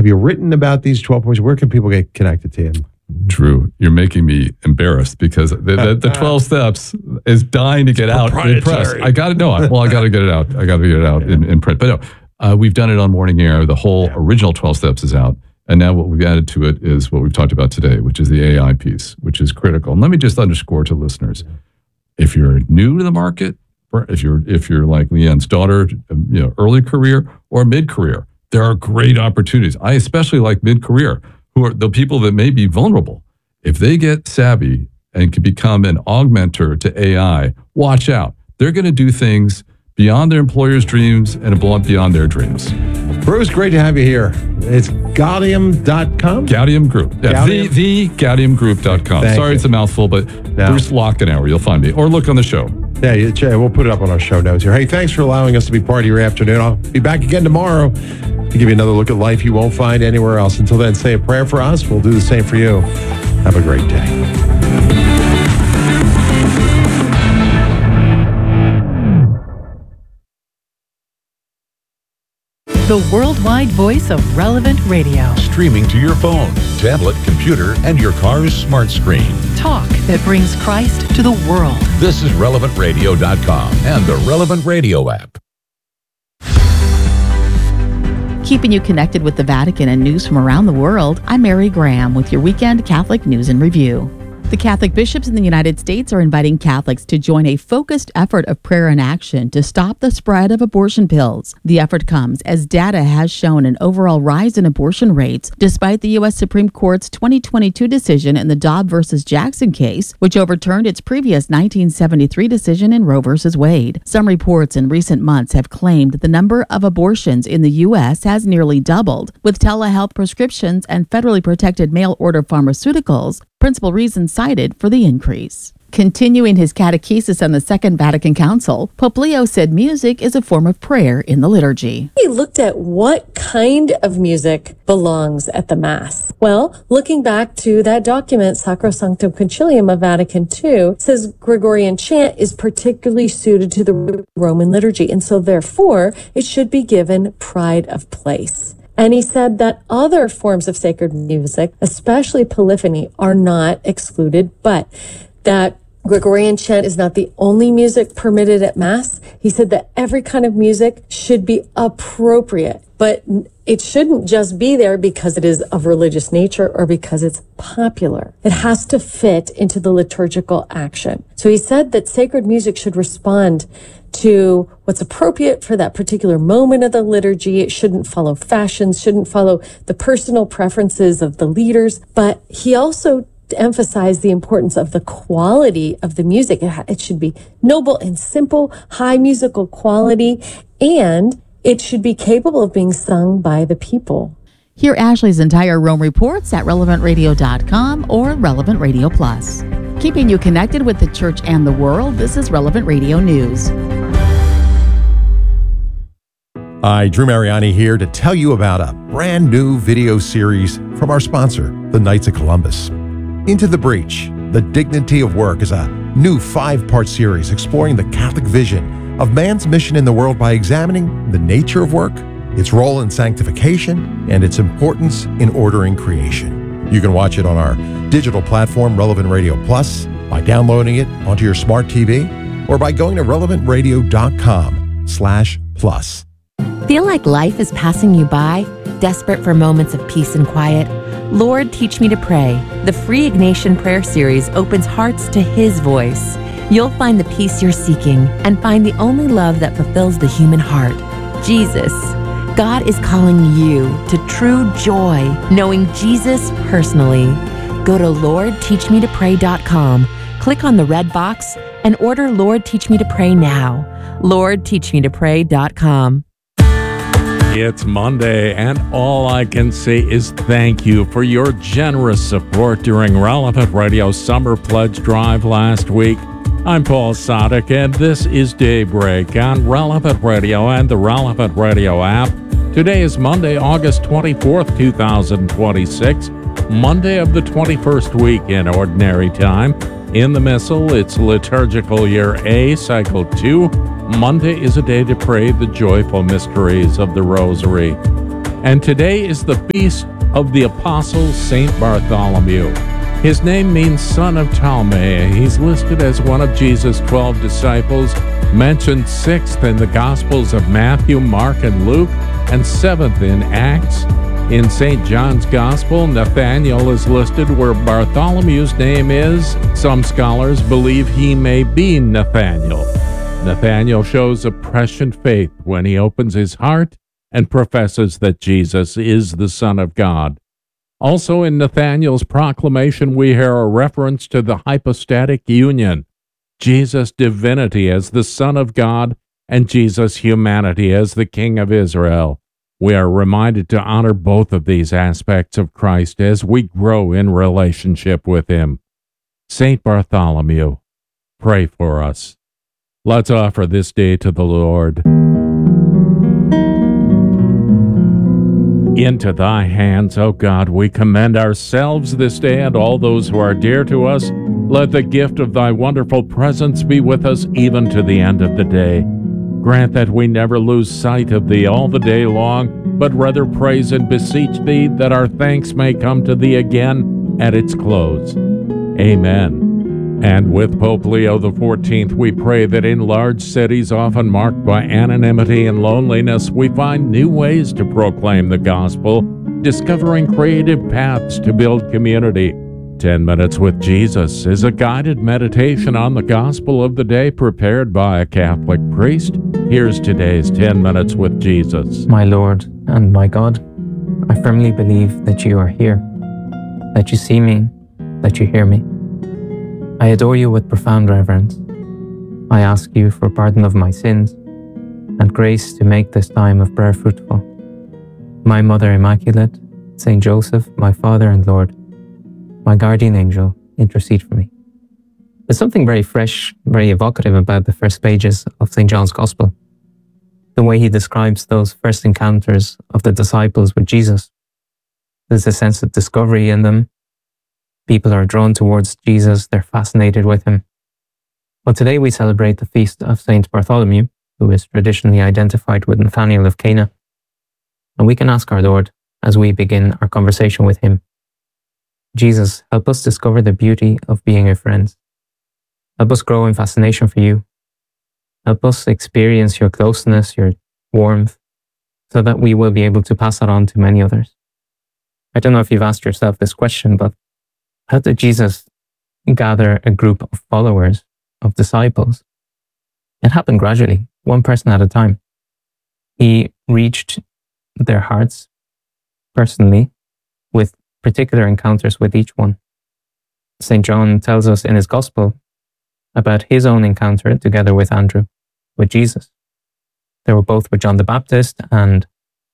Have you written about these 12 points? Where can people get connected to you? Drew, you're making me embarrassed because the 12 steps is dying to get out in press. I got to know. I got to get it out. I got to get it out in print. But no, we've done it on Morning Air. The whole original 12 steps is out. And now what we've added to it is what we've talked about today, which is the AI piece, which is critical. And let me just underscore to listeners, if you're new to the market, if you're like Leanne's daughter, early career or mid-career, there are great opportunities. I especially like mid-career, who are the people that may be vulnerable. If they get savvy and can become an augmenter to AI, watch out. They're going to do things beyond their employer's dreams and beyond their dreams. Bruce, great to have you here. It's Gaudium.com? Gaudium Group. Yeah, Gaudium? the GaudiumGroup.com. Sorry, it's a mouthful, but Bruce Lockenauer, you'll find me. Or look on the show. Yeah, we'll put it up on our show notes here. Hey, thanks for allowing us to be part of your afternoon. I'll be back again tomorrow to give you another look at life you won't find anywhere else. Until then, say a prayer for us. We'll do the same for you. Have a great day. The worldwide voice of Relevant Radio. Streaming to your phone, tablet, computer, and your car's smart screen. Talk that brings Christ to the world. This is RelevantRadio.com and the Relevant Radio app. Keeping you connected with the Vatican and news from around the world, I'm Mary Graham with your weekend Catholic News and Review. The Catholic bishops in the United States are inviting Catholics to join a focused effort of prayer and action to stop the spread of abortion pills. The effort comes as data has shown an overall rise in abortion rates, despite the U.S. Supreme Court's 2022 decision in the Dobbs versus Jackson case, which overturned its previous 1973 decision in Roe versus Wade. Some reports in recent months have claimed the number of abortions in the U.S. has nearly doubled, with telehealth prescriptions and federally protected mail-order pharmaceuticals principal reasons cited for the increase. Continuing his catechesis on the Second Vatican Council, Pope Leo said music is a form of prayer in the liturgy. He looked at what kind of music belongs at the Mass. Well, looking back to that document, Sacrosanctum Concilium of Vatican II, says Gregorian chant is particularly suited to the Roman liturgy, and so therefore it should be given pride of place. And he said that other forms of sacred music, especially polyphony, are not excluded, but that Gregorian chant is not the only music permitted at Mass. He said that every kind of music should be appropriate, but it shouldn't just be there because it is of religious nature or because it's popular. It has to fit into the liturgical action. So he said that sacred music should respond to what's appropriate for that particular moment of the liturgy. It shouldn't follow fashions, shouldn't follow the personal preferences of the leaders. But he also emphasized the importance of the quality of the music. It should be noble and simple, high musical quality, and it should be capable of being sung by the people. Hear Ashley's entire Rome reports at relevantradio.com or Relevant Radio Plus. Keeping you connected with the church and the world, this is Relevant Radio News. Hi, Drew Mariani here to tell you about a brand new video series from our sponsor, the Knights of Columbus. Into the Breach, The Dignity of Work is a new 5-part series exploring the Catholic vision of man's mission in the world by examining the nature of work, its role in sanctification, and its importance in ordering creation. You can watch it on our digital platform, Relevant Radio Plus, by downloading it onto your smart TV, or by going to relevantradio.com/plus. Feel like life is passing you by? Desperate for moments of peace and quiet? Lord, Teach Me to Pray. The free Ignatian prayer series opens hearts to His voice. You'll find the peace you're seeking and find the only love that fulfills the human heart, Jesus. God is calling you to true joy, knowing Jesus personally. Go to LordTeachMeToPray.com, click on the red box, and order Lord, Teach Me to Pray now. LordTeachMeToPray.com. It's Monday, and all I can say is thank you for your generous support during Relevant Radio's Summer Pledge Drive last week. I'm Paul Sadek, and this is Daybreak on Relevant Radio and the Relevant Radio app. Today is Monday, August 24th, 2026, Monday of the 21st week in Ordinary Time. In the Missal, it's Liturgical Year A, Cycle 2. Monday is a day to pray the joyful mysteries of the Rosary. And today is the feast of the Apostle St. Bartholomew. His name means son of Ptolemy. He's listed as one of Jesus' 12 disciples, mentioned 6th in the Gospels of Matthew, Mark, and Luke, and 7th in Acts. In St. John's Gospel, Nathanael is listed where Bartholomew's name is. Some scholars believe he may be Nathanael. Nathanael shows a prescient faith when he opens his heart and professes that Jesus is the Son of God. Also in Nathanael's proclamation, we hear a reference to the hypostatic union, Jesus' divinity as the Son of God and Jesus' humanity as the King of Israel. We are reminded to honor both of these aspects of Christ as we grow in relationship with Him. Saint Bartholomew, pray for us. Let's offer this day to the Lord. Into thy hands, O God, we commend ourselves this day and all those who are dear to us. Let the gift of thy wonderful presence be with us even to the end of the day. Grant that we never lose sight of thee all the day long, but rather praise and beseech thee that our thanks may come to thee again at its close. Amen. And with Pope Leo XIV, we pray that in large cities often marked by anonymity and loneliness, we find new ways to proclaim the gospel, discovering creative paths to build community. 10 Minutes with Jesus is a guided meditation on the gospel of the day prepared by a Catholic priest. Here's today's 10 Minutes with Jesus. My Lord and my God, I firmly believe that you are here, that you see me, that you hear me. I adore you with profound reverence. I ask you for pardon of my sins and grace to make this time of prayer fruitful. My Mother Immaculate, Saint Joseph, my Father and Lord, my guardian angel, intercede for me. There's something very fresh, very evocative about the first pages of St. John's Gospel. The way he describes those first encounters of the disciples with Jesus. There's a sense of discovery in them. People are drawn towards Jesus, they're fascinated with him. But today we celebrate the feast of Saint Bartholomew, who is traditionally identified with Nathanael of Cana. And we can ask our Lord, as we begin our conversation with him, Jesus, help us discover the beauty of being your friends. Help us grow in fascination for you. Help us experience your closeness, your warmth, so that we will be able to pass that on to many others. I don't know if you've asked yourself this question, but how did Jesus gather a group of followers, of disciples? It happened gradually, one person at a time. He reached their hearts personally with particular encounters with each one. St. John tells us in his Gospel about his own encounter together with Andrew, with Jesus. They were both with John the Baptist, and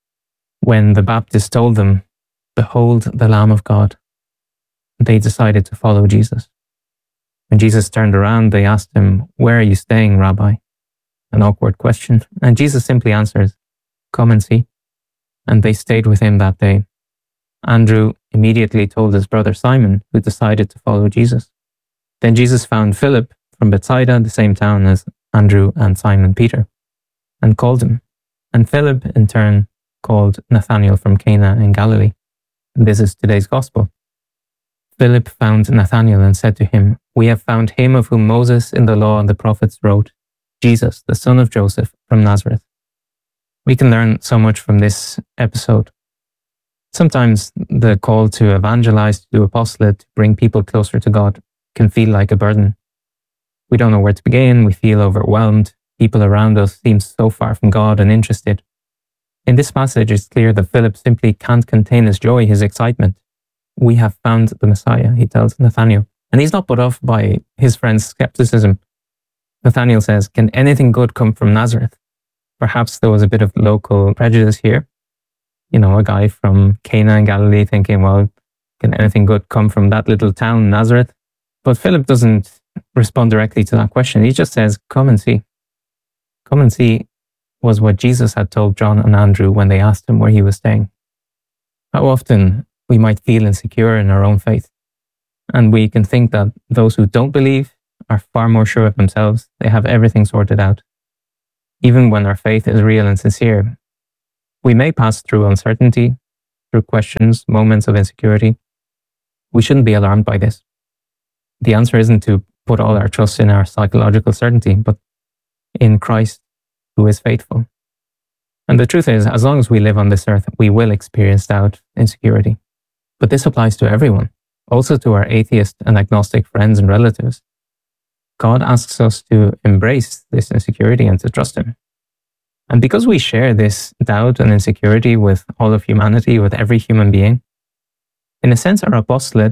when the Baptist told them, "Behold the Lamb of God," they decided to follow Jesus. When Jesus turned around, they asked him, "Where are you staying, Rabbi?" An awkward question. And Jesus simply answers, "Come and see." And they stayed with him that day. Andrew immediately told his brother Simon, who decided to follow Jesus. Then Jesus found Philip from Bethsaida, the same town as Andrew and Simon Peter, and called him. And Philip, in turn, called Nathanael from Cana in Galilee. And this is today's Gospel. Philip found Nathanael and said to him, "We have found him of whom Moses in the law and the prophets wrote, Jesus, the son of Joseph from Nazareth." We can learn so much from this episode. Sometimes the call to evangelize, to do apostolate, to bring people closer to God can feel like a burden. We don't know where to begin, we feel overwhelmed, people around us seem so far from God and interested. In this passage, it's clear that Philip simply can't contain his joy, his excitement. We have found the Messiah, he tells Nathanael. And he's not put off by his friend's skepticism. Nathanael says, "Can anything good come from Nazareth?" Perhaps there was a bit of local prejudice here. You know, a guy from Cana in Galilee thinking, well, can anything good come from that little town, Nazareth? But Philip doesn't respond directly to that question. He just says, "Come and see." Come and see was what Jesus had told John and Andrew when they asked him where he was staying. How often we might feel insecure in our own faith, and we can think that those who don't believe are far more sure of themselves. They have everything sorted out. Even when our faith is real and sincere, We may pass through uncertainty, through questions, moments of insecurity. We shouldn't be alarmed by this. The answer isn't to put all our trust in our psychological certainty, but in Christ, who is faithful. And the truth is, as long as we live on this earth, we will experience doubt, insecurity. But this applies to everyone, also to our atheist and agnostic friends and relatives. God asks us to embrace this insecurity and to trust Him. And because we share this doubt and insecurity with all of humanity, with every human being, in a sense, our apostolate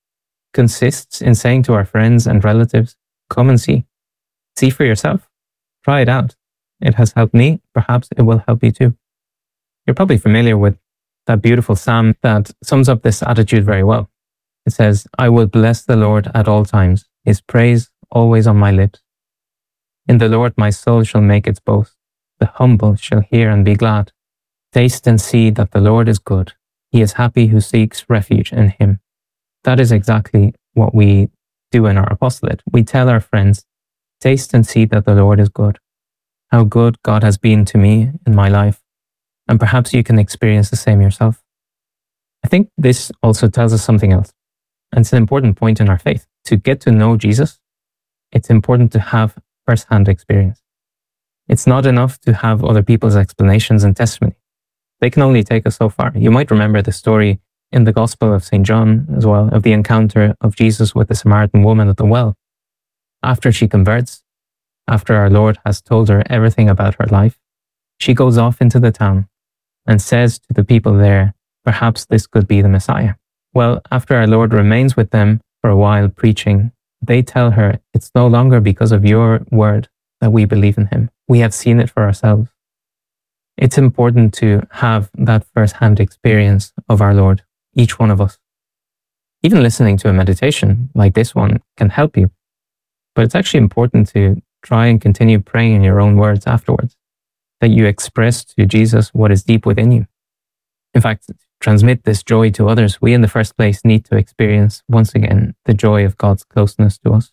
consists in saying to our friends and relatives, come and see. See for yourself. Try it out. It has helped me. Perhaps it will help you too. You're probably familiar with that beautiful psalm that sums up this attitude very well. It says, I will bless the Lord at all times, His praise always on my lips. In the Lord my soul shall make its boast. The humble shall hear and be glad. Taste and see that the Lord is good. He is happy who seeks refuge in Him. That is exactly what we do in our apostolate. We tell our friends, taste and see that the Lord is good. How good God has been to me in my life. And perhaps you can experience the same yourself. I think this also tells us something else. And it's an important point in our faith. To get to know Jesus, it's important to have first-hand experience. It's not enough to have other people's explanations and testimony. They can only take us so far. You might remember the story in the Gospel of St. John as well, of the encounter of Jesus with the Samaritan woman at the well. After she converts, after our Lord has told her everything about her life, she goes off into the town and says to the people there, perhaps this could be the Messiah. Well, after our Lord remains with them for a while preaching, they tell her, it's no longer because of your word that we believe in Him. We have seen it for ourselves. It's important to have that first-hand experience of our Lord, each one of us. Even listening to a meditation like this one can help you, but it's actually important to try and continue praying in your own words afterwards, that you express to Jesus what is deep within you. In fact, to transmit this joy to others, we in the first place need to experience once again the joy of God's closeness to us.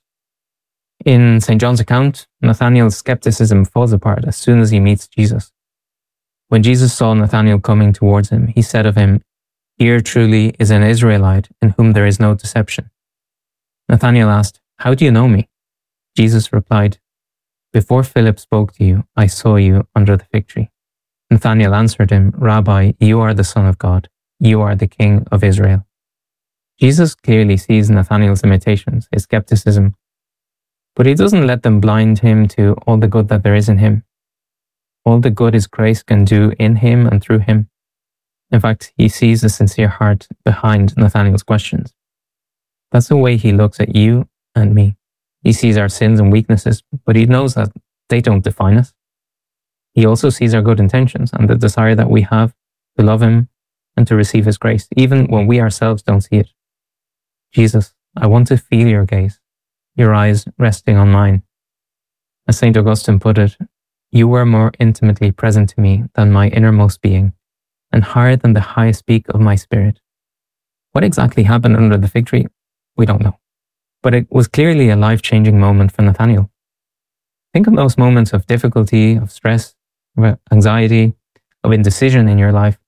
In St. John's account, Nathanael's skepticism falls apart as soon as he meets Jesus. When Jesus saw Nathanael coming towards him, he said of him, here truly is an Israelite in whom there is no deception. Nathanael asked, how do you know me? Jesus replied, before Philip spoke to you, I saw you under the fig tree. Nathanael answered him, Rabbi, you are the Son of God. You are the King of Israel. Jesus clearly sees Nathanael's limitations, his skepticism, but He doesn't let them blind him to all the good that there is in him. All the good His grace can do in him and through him. In fact, He sees the sincere heart behind Nathanael's questions. That's the way He looks at you and me. He sees our sins and weaknesses, but He knows that they don't define us. He also sees our good intentions and the desire that we have to love Him and to receive His grace, even when we ourselves don't see it. Jesus, I want to feel your gaze, your eyes resting on mine. As St. Augustine put it, you were more intimately present to me than my innermost being, and higher than the highest peak of my spirit. What exactly happened under the fig tree? We don't know. But it was clearly a life-changing moment for Nathanael. Think of those moments of difficulty, of stress, of anxiety, of indecision in your life.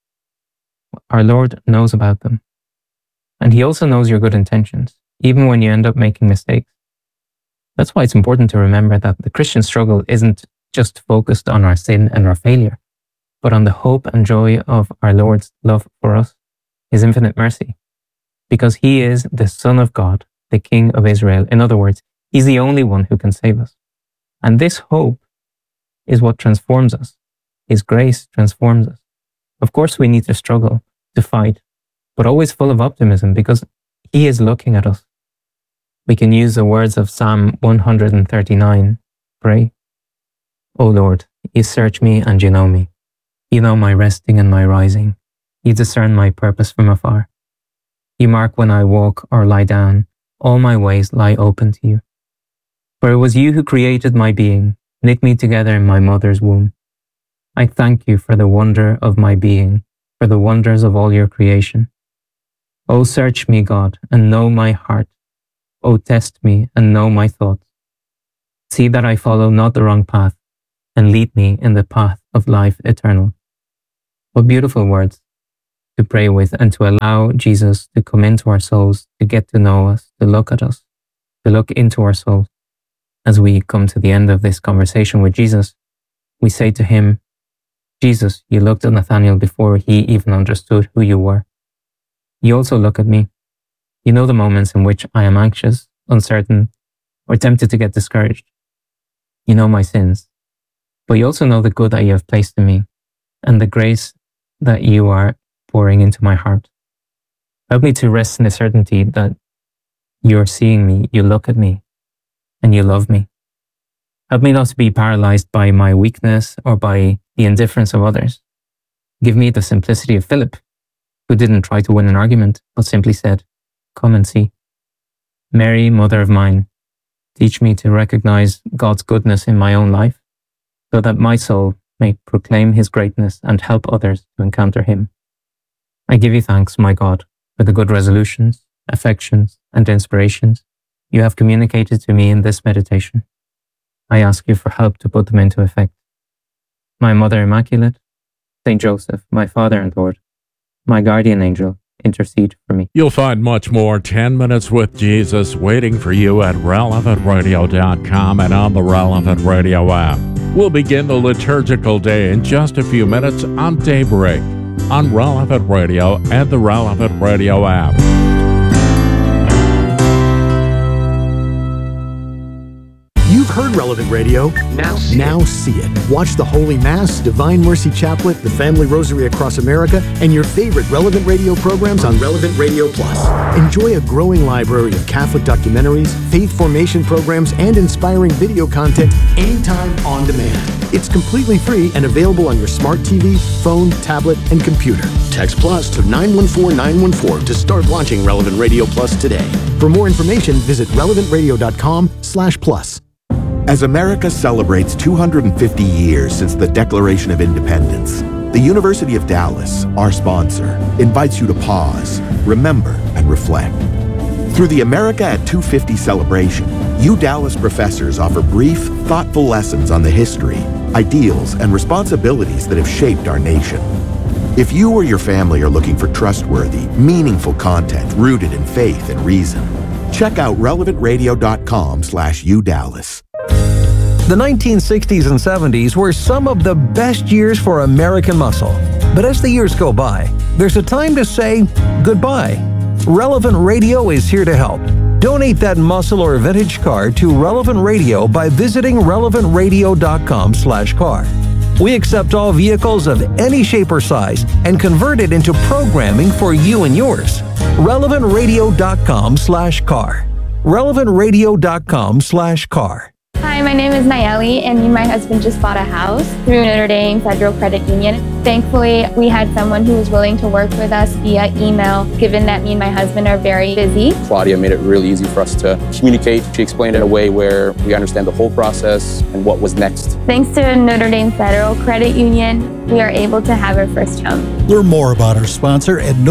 Our Lord knows about them. And He also knows your good intentions, even when you end up making mistakes. That's why it's important to remember that the Christian struggle isn't just focused on our sin and our failure, but on the hope and joy of our Lord's love for us, His infinite mercy. Because He is the Son of God, the King of Israel. In other words, He's the only one who can save us. And this hope is what transforms us. His grace transforms us. Of course, we need to struggle, to fight, but always full of optimism because He is looking at us. We can use the words of Psalm 139. Pray. O Lord, you search me and you know me. You know my resting and my rising. You discern my purpose from afar. You mark when I walk or lie down. All my ways lie open to you. For it was you who created my being, knit me together in my mother's womb. I thank you for the wonder of my being, for the wonders of all your creation. O search me, God, and know my heart. O test me and know my thoughts. See that I follow not the wrong path, and lead me in the path of life eternal. What beautiful words to pray with and to allow Jesus to come into our souls, to get to know us, to look at us, to look into our souls. As we come to the end of this conversation with Jesus, we say to him, Jesus, you looked at Nathanael before he even understood who you were. You also look at me. You know the moments in which I am anxious, uncertain, or tempted to get discouraged. You know my sins, but you also know the good that you have placed in me and the grace that you are pouring into my heart. Help me to rest in the certainty that you're seeing me, you look at me, and you love me. Help me not to be paralyzed by my weakness or by the indifference of others. Give me the simplicity of Philip, who didn't try to win an argument, but simply said, come and see. Mary, mother of mine, teach me to recognize God's goodness in my own life, so that my soul may proclaim his greatness and help others to encounter him. I give you thanks, my God, for the good resolutions, affections, and inspirations you have communicated to me in this meditation. I ask you for help to put them into effect. My Mother Immaculate, Saint Joseph, my Father and Lord, my guardian angel, intercede for me. You'll find much more 10 Minutes with Jesus waiting for you at relevantradio.com and on the Relevant Radio app. We'll begin the liturgical day in just a few minutes on Daybreak on Relevant Radio and the Relevant Radio app. You've heard Relevant Radio. Now see it. Watch the Holy Mass, Divine Mercy Chaplet, the Family Rosary across America, and your favorite Relevant Radio programs on Relevant Radio Plus. Enjoy a growing library of Catholic documentaries, faith formation programs, and inspiring video content anytime on demand. It's completely free and available on your smart TV, phone, tablet, and computer. Text Plus to 914914 to start launching Relevant Radio Plus today. For more information, visit relevantradio.com/plus. As America celebrates 250 years since the Declaration of Independence, the University of Dallas, our sponsor, invites you to pause, remember, and reflect. Through the America at 250 celebration, Dallas professors offer brief, thoughtful lessons on the history, ideals, and responsibilities that have shaped our nation. If you or your family are looking for trustworthy, meaningful content rooted in faith and reason, check out relevantradio.com/UDallas. The 1960s and 70s were some of the best years for American muscle. But as the years go by, there's a time to say goodbye. Relevant Radio is here to help. Donate that muscle or vintage car to Relevant Radio by visiting relevantradio.com/car. We accept all vehicles of any shape or size and convert it into programming for you and yours. relevantradio.com/car. relevantradio.com/car. Hi, my name is Nayeli, and me and my husband just bought a house through Notre Dame Federal Credit Union. Thankfully, we had someone who was willing to work with us via email, given that me and my husband are very busy. Claudia made it really easy for us to communicate. She explained it in a way where we understand the whole process and what was next. Thanks to Notre Dame Federal Credit Union, we are able to have our first home. Learn more about our sponsor at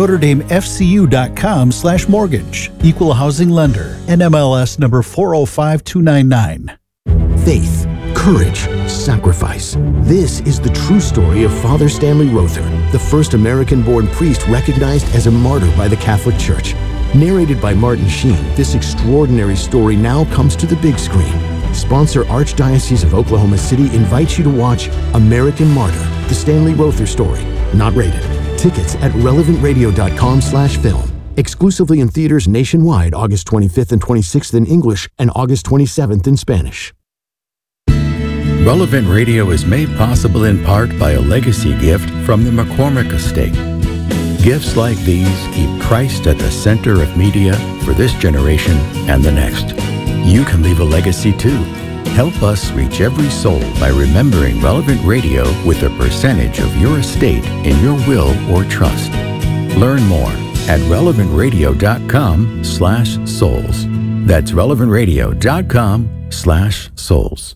NotreDameFCU.com/mortgage. Equal housing lender. NMLS number 405299. Faith, courage, sacrifice. This is the true story of Father Stanley Rother, the first American-born priest recognized as a martyr by the Catholic Church. Narrated by Martin Sheen, this extraordinary story now comes to the big screen. Sponsor Archdiocese of Oklahoma City invites you to watch American Martyr, the Stanley Rother story. Not rated. Tickets at relevantradio.com/film. Exclusively in theaters nationwide August 25th and 26th in English and August 27th in Spanish. Relevant Radio is made possible in part by a legacy gift from the McCormick Estate. Gifts like these keep Christ at the center of media for this generation and the next. You can leave a legacy too. Help us reach every soul by remembering Relevant Radio with a percentage of your estate in your will or trust. Learn more at relevantradio.com/souls. That's relevantradio.com/souls.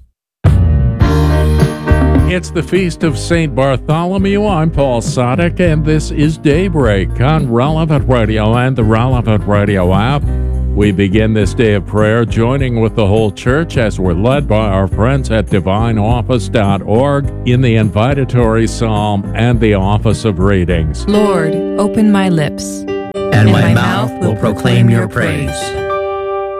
It's the Feast of St. Bartholomew. I'm Paul Sadek, and this is Daybreak on Relevant Radio and the Relevant Radio app. We begin this day of prayer joining with the whole church as we're led by our friends at divineoffice.org in the invitatory psalm and the office of readings. Lord, open my lips, and my mouth will proclaim your praise.